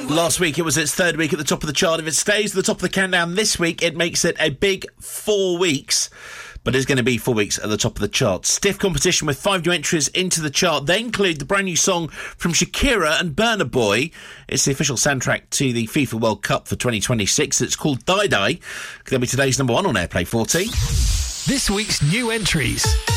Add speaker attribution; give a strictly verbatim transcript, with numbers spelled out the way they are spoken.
Speaker 1: Last week it was its third week at the top of the chart. If it stays at the top of the countdown this week, it makes it a big four weeks. But it's going to be four weeks at the top of the chart. Stiff competition with five new entries into the chart. They include the brand new song from Shakira and Burna Boy. It's the official soundtrack to the FIFA World Cup for twenty twenty-six. It's called Die Die. That'll be today's number one on Airplay forty.
Speaker 2: This week's new entries.